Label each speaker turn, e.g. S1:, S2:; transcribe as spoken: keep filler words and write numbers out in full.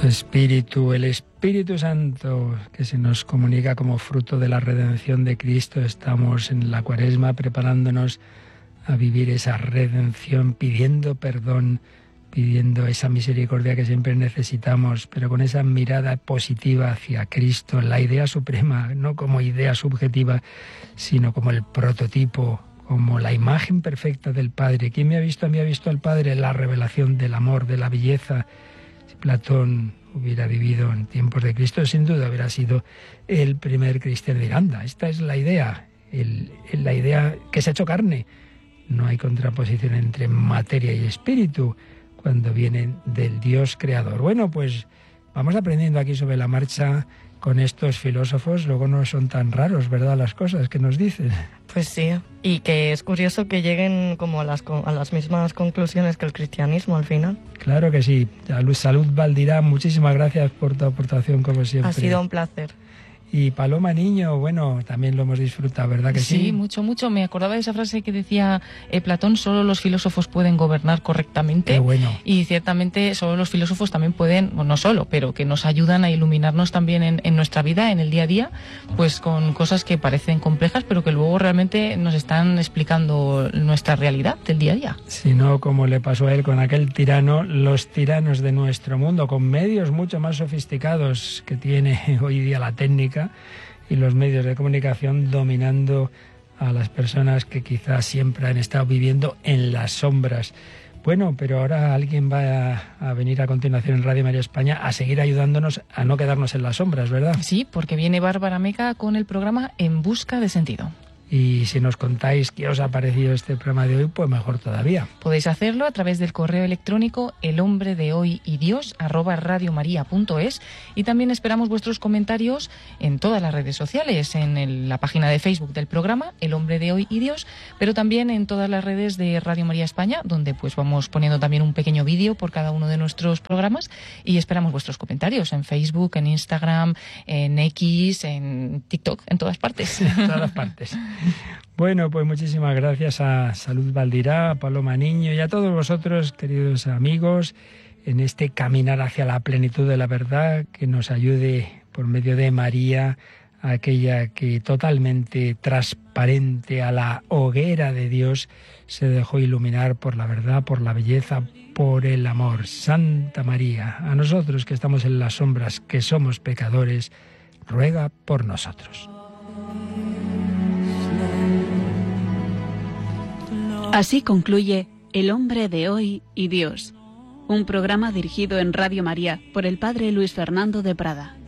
S1: Santo Espíritu, el Espíritu Santo que se nos comunica como fruto de la redención de Cristo. Estamos en la Cuaresma preparándonos a vivir esa redención, pidiendo perdón, pidiendo esa misericordia que siempre necesitamos, pero con esa mirada positiva hacia Cristo, la idea suprema, no como idea subjetiva, sino como el prototipo, como la imagen perfecta del Padre. ¿Quién me ha visto? A mí ha visto al Padre, la revelación del amor, de la belleza. Si Platón hubiera vivido en tiempos de Cristo, sin duda hubiera sido el primer cristiano de Anda. Esta es la idea, el, la idea que se ha hecho carne. No hay contraposición entre materia y espíritu cuando vienen del Dios creador. Bueno, pues vamos aprendiendo aquí sobre la marcha con estos filósofos. Luego no son tan raros, ¿verdad?, las cosas que nos dicen.
S2: Pues sí, y que es curioso que lleguen como a las, a las mismas conclusiones que el cristianismo al final.
S1: Claro que sí. Salud Valdirá, muchísimas gracias por tu aportación, como siempre.
S2: Ha sido un placer.
S1: Y Paloma Niño, bueno, también lo hemos disfrutado, ¿verdad que sí?
S3: Sí, mucho, mucho. Me acordaba de esa frase que decía eh, Platón, solo los filósofos pueden gobernar correctamente.
S1: Qué bueno.
S3: Y ciertamente solo los filósofos también pueden, bueno, no solo, pero que nos ayudan a iluminarnos también en, en nuestra vida, en el día a día, pues con cosas que parecen complejas, pero que luego realmente nos están explicando nuestra realidad del día a día.
S1: Si no, como le pasó a él con aquel tirano, los tiranos de nuestro mundo, con medios mucho más sofisticados que tiene hoy día la técnica y los medios de comunicación, dominando a las personas que quizás siempre han estado viviendo en las sombras. Bueno, pero ahora alguien va a, a venir a continuación en Radio María España a seguir ayudándonos a no quedarnos en las sombras, ¿verdad?
S3: Sí, porque viene Bárbara Meca con el programa En Busca de Sentido.
S1: Y si nos contáis qué os ha parecido este programa de hoy, pues mejor todavía.
S3: Podéis hacerlo a través del correo electrónico el hombre de hoy y Dios arroba radiomaria punto es, y también esperamos vuestros comentarios en todas las redes sociales, en el, la página de Facebook del programa El Hombre de Hoy y Dios, pero también en todas las redes de Radio María España, donde pues vamos poniendo también un pequeño vídeo por cada uno de nuestros programas, y esperamos vuestros comentarios en Facebook, en Instagram, en X, en TikTok, en todas partes.
S1: En todas partes. Bueno, pues muchísimas gracias a Salud Valdirá, a Paloma Niño y a todos vosotros, queridos amigos, en este caminar hacia la plenitud de la verdad, que nos ayude por medio de María, aquella que totalmente transparente a la hoguera de Dios se dejó iluminar por la verdad, por la belleza, por el amor. Santa María, a nosotros que estamos en las sombras, que somos pecadores, ruega por nosotros.
S4: Así concluye El Hombre de Hoy y Dios, un programa dirigido en Radio María por el Padre Luis Fernando de Prada.